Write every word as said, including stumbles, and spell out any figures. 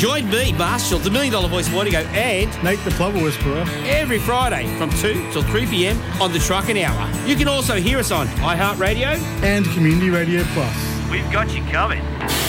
Join me, Marshall, the Million Dollar Voice Morning Go, and Nate the Plumber Whisperer every Friday from two till three p.m. on the Truckin' Hour. You can also hear us on iHeartRadio and Community Radio Plus. We've got you covered.